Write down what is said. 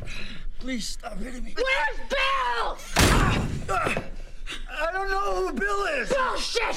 Please stop hitting me. Where's Bill? I don't know who Bill is. Bullshit!